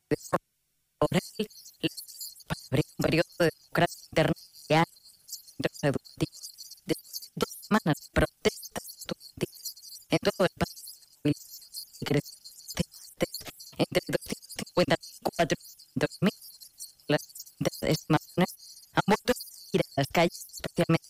oral, para un periodo de democracia interna de 2 semanas, protestas estudiantiles en todo el país, crecientes entre 254 y 300.000